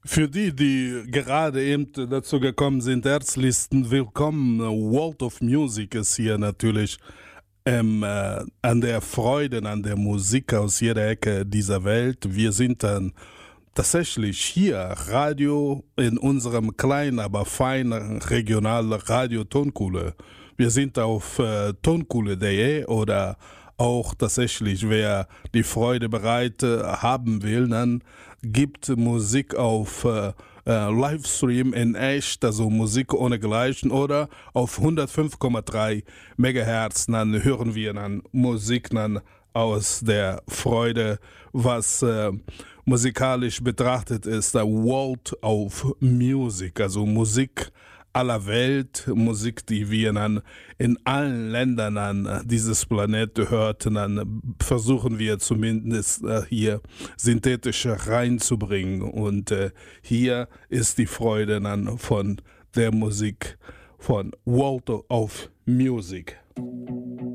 Für die, die gerade eben dazu gekommen sind, herzlichsten Willkommen. World of Music ist hier natürlich an der Freude, an der Musik aus jeder Ecke dieser Welt. Wir sind dann tatsächlich hier Radio in unserem kleinen, aber feinen regionalen Radio Tonkuhle. Wir sind auf tonkuhle.de oder auch tatsächlich, wer die Freude bereit haben will, dann gibt Musik auf Livestream in echt, also Musik ohne Gleichen, oder auf 105,3 Megahertz, dann hören wir dann Musik dann aus der Freude, was musikalisch betrachtet ist, der World of Music, also Musik aller Welt, Musik, die wir dann in allen Ländern an dieses Planet hörten, dann versuchen wir zumindest hier synthetisch reinzubringen. Und hier ist die Freude dann von der Musik von World of Music.